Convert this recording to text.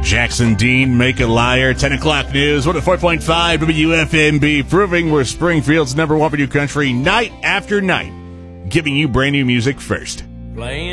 Jackson Dean, Make a Liar. 10 o'clock news. 104.5 WFMB, proving we're Springfield's #1 for new country night after night, giving you brand new music first. Playing